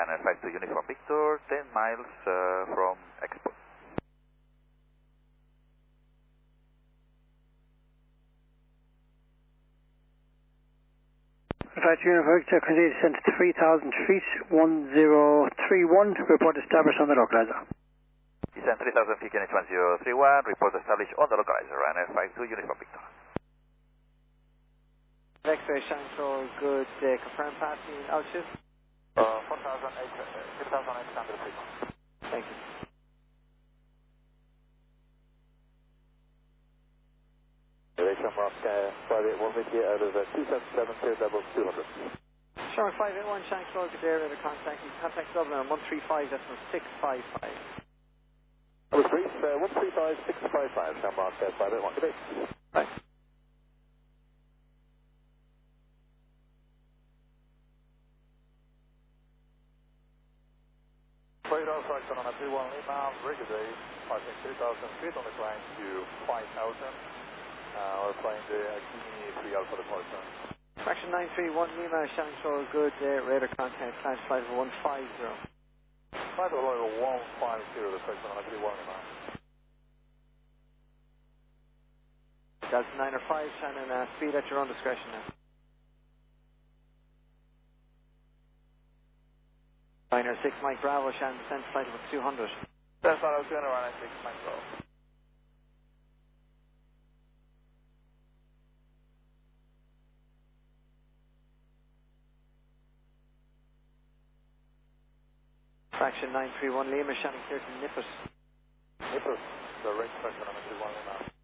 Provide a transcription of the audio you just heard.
Ryanair 52 Uniform Victor, 10 miles from Expo. Right, Uniform Victor, continue to descend to 3,000 feet, 1031, report established on the localizer. Descend 3,000 feet, unit 1031, report established on the localizer, Ryanair 52 Uniform Victor. X-ray Shanghai, good, confirm passing altitude? 4,800 feet. Thank you. Relation Mark 581 with you out of 277, clear level 200. Shark 581, Shanghai, good area to contact you. Contact Dublin on 135, that's from 655. Number 3, 135, 655, Shamrock 581, good day. Thanks. Radar Fraction on a 31 Lima, very good day, passing 3,000 feet on the climb to 5,000. We're flying the Kini 3 Alpha departure. Fraction 931 Lima, Shanghai, good, radar contact, flash flight of 150. Flight of 150, the Fraction on a 31 Lima. Delta 9 or 5, Shannon, speed at your own discretion now. 9 or 6, Mike Bravo, Shannon, descent flight of 200. That's what I was going to run at 6, Mike Bravo. Fraction 931 Lima, Shannon, clear to Nippers. Nippers, the range fraction on a 31 Lima.